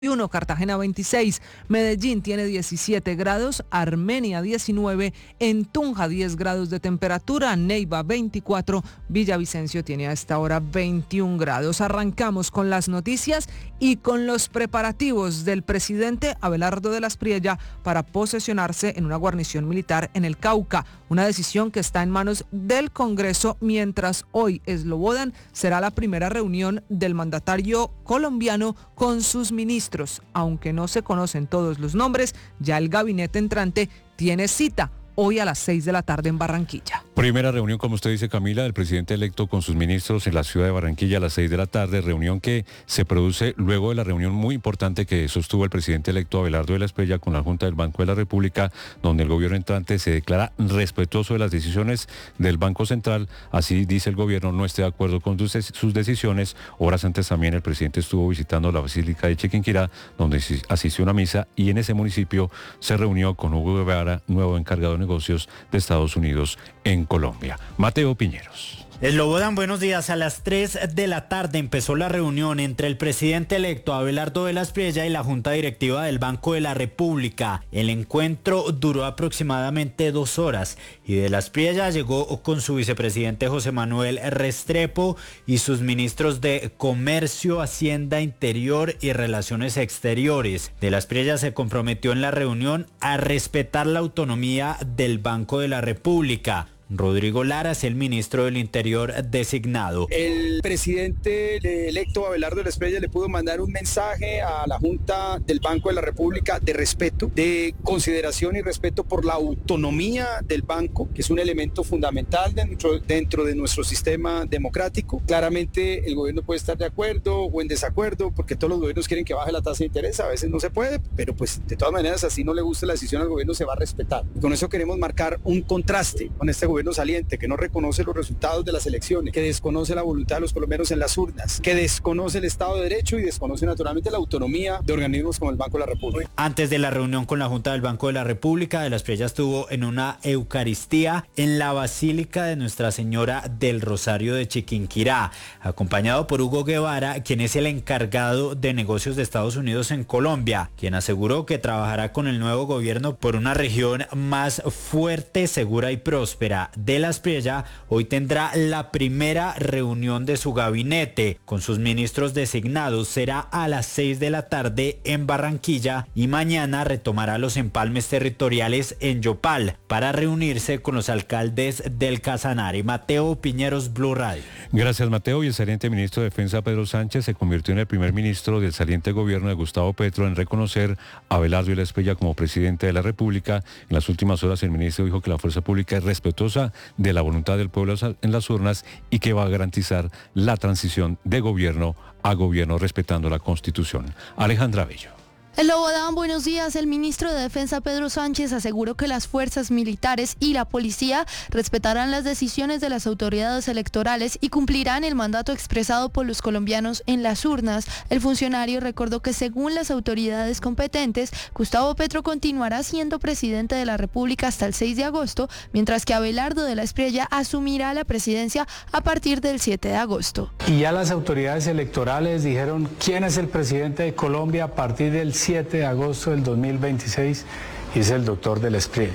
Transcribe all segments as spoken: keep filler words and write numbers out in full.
Cartagena veintiséis, Medellín tiene diecisiete grados, Armenia diecinueve, en Tunja diez grados de temperatura, Neiva veinticuatro, Villavicencio tiene a esta hora veintiún grados. Arrancamos con las noticias y con los preparativos del presidente Abelardo de la Espriella para posesionarse en una guarnición militar en el Cauca, una decisión que está en manos del Congreso, mientras hoy Eslobodan será la primera reunión del mandatario colombiano con sus ministros. Aunque no se conocen todos los nombres, ya el gabinete entrante tiene cita hoy a las seis de la tarde en Barranquilla. Primera reunión, como usted dice, Camila, del presidente electo con sus ministros en la ciudad de Barranquilla a las seis de la tarde, reunión que se produce luego de la reunión muy importante que sostuvo el presidente electo Abelardo de la Espriella con la Junta del Banco de la República, donde el gobierno entrante se declara respetuoso de las decisiones del Banco Central. Así dice el gobierno, no esté de acuerdo con sus decisiones. Horas antes también el presidente estuvo visitando la Basílica de Chiquinquirá, donde asistió a una misa, y en ese municipio se reunió con Hugo Guevara, nuevo encargado de negocios de Estados Unidos en Colombia. Mateo Piñeros. Eslobodan, buenos días. A las tres de la tarde empezó la reunión entre el presidente electo Abelardo de la Espriella y la Junta Directiva del Banco de la República. El encuentro duró aproximadamente dos horas y de la Espriella llegó con su vicepresidente José Manuel Restrepo y sus ministros de Comercio, Hacienda, Interior y Relaciones Exteriores. De la Espriella se comprometió en la reunión a respetar la autonomía del Banco de la República. Rodrigo Lara es el ministro del Interior designado. El presidente electo Abelardo de la Espriella le pudo mandar un mensaje a la Junta del Banco de la República de respeto, de consideración y respeto por la autonomía del banco, que es un elemento fundamental dentro, dentro de nuestro sistema democrático. Claramente el gobierno puede estar de acuerdo o en desacuerdo, porque todos los gobiernos quieren que baje la tasa de interés, a veces no se puede, pero pues de todas maneras, así no le gusta la decisión al gobierno, se va a respetar. Y con eso queremos marcar un contraste con este gobierno saliente, que no reconoce los resultados de las elecciones, que desconoce la voluntad de los colombianos en las urnas, que desconoce el Estado de Derecho y desconoce naturalmente la autonomía de organismos como el Banco de la República. Antes de la reunión con la Junta del Banco de la República, de la Espriella estuvo en una Eucaristía en la Basílica de Nuestra Señora del Rosario de Chiquinquirá, acompañado por Hugo Guevara, quien es el encargado de negocios de Estados Unidos en Colombia, quien aseguró que trabajará con el nuevo gobierno por una región más fuerte, segura y próspera. De la Espriella hoy tendrá la primera reunión de su gabinete con sus ministros designados. Será a las seis de la tarde en Barranquilla y mañana retomará los empalmes territoriales en Yopal para reunirse con los alcaldes del Casanare. Mateo Piñeros, Blue Radio. Gracias, Mateo. Y el saliente ministro de Defensa, Pedro Sánchez, se convirtió en el primer ministro del saliente gobierno de Gustavo Petro en reconocer a Abelardo de la Espriella como presidente de la República. En las últimas horas el ministro dijo que la fuerza pública es respetuosa de la voluntad del pueblo en las urnas y que va a garantizar la transición de gobierno a gobierno respetando la Constitución. Alejandra Bello. Eslobodan, buenos días. El ministro de Defensa Pedro Sánchez aseguró que las fuerzas militares y la policía respetarán las decisiones de las autoridades electorales y cumplirán el mandato expresado por los colombianos en las urnas. El funcionario recordó que según las autoridades competentes, Gustavo Petro continuará siendo presidente de la República hasta el seis de agosto, mientras que Abelardo de la Espriella asumirá la presidencia a partir del siete de agosto. Y ya las autoridades electorales dijeron quién es el presidente de Colombia a partir del siete de agosto del dos mil veintiséis, y es el doctor de la Espriella.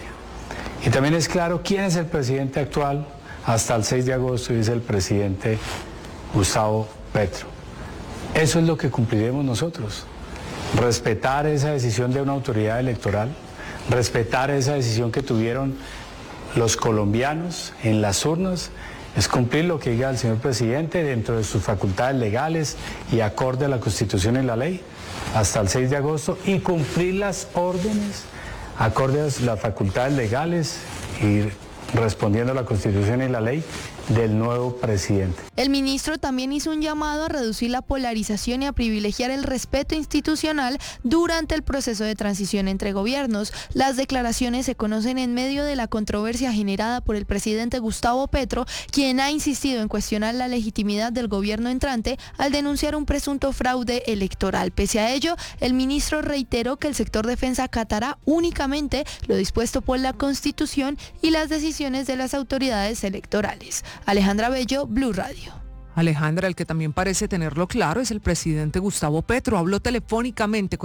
Y también es claro quién es el presidente actual hasta el seis de agosto, y es el presidente Gustavo Petro. Eso es lo que cumpliremos nosotros, respetar esa decisión de una autoridad electoral, respetar esa decisión que tuvieron los colombianos en las urnas, es cumplir lo que diga el señor presidente dentro de sus facultades legales y acorde a la Constitución y la ley hasta el seis de agosto, y cumplir las órdenes acorde a las facultades legales y respondiendo a la Constitución y la ley del nuevo presidente. El ministro también hizo un llamado a reducir la polarización y a privilegiar el respeto institucional durante el proceso de transición entre gobiernos. Las declaraciones se conocen en medio de la controversia generada por el presidente Gustavo Petro, quien ha insistido en cuestionar la legitimidad del gobierno entrante al denunciar un presunto fraude electoral. Pese a ello, el ministro reiteró que el sector defensa acatará únicamente lo dispuesto por la Constitución y las decisiones de las autoridades electorales. Alejandra Bello, Blue Radio. Alejandra, el que también parece tenerlo claro es el presidente Gustavo Petro. Habló telefónicamente con